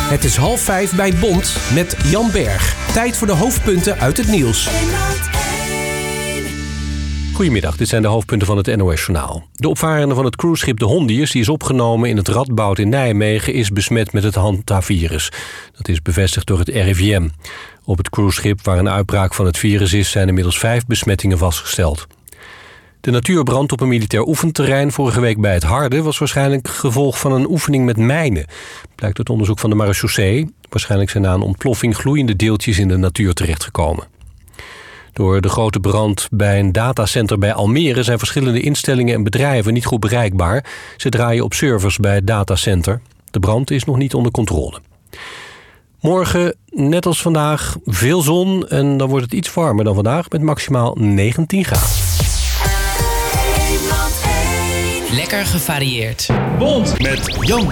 Het is 4:30 bij Bond met Jan Berg. Tijd voor de hoofdpunten uit het nieuws. Goedemiddag, dit zijn de hoofdpunten van het NOS-journaal. De opvarende van het cruiseschip de Hondius, die is opgenomen in het Radboud in Nijmegen, is besmet met het hantavirus. Dat is bevestigd door het RIVM. Op het cruiseschip waar een uitbraak van het virus is, zijn inmiddels 5 besmettingen vastgesteld. De natuurbrand op een militair oefenterrein vorige week bij het Harde was waarschijnlijk gevolg van een oefening met mijnen. Blijkt uit onderzoek van de marechaussee. Waarschijnlijk zijn na een ontploffing gloeiende deeltjes in de natuur terechtgekomen. Door de grote brand bij een datacenter bij Almere zijn verschillende instellingen en bedrijven niet goed bereikbaar. Ze draaien op servers bij het datacenter. De brand is nog niet onder controle. Morgen, net als vandaag, veel zon en dan wordt het iets warmer dan vandaag met maximaal 19 graden. Lekker gevarieerd. Bond met Jan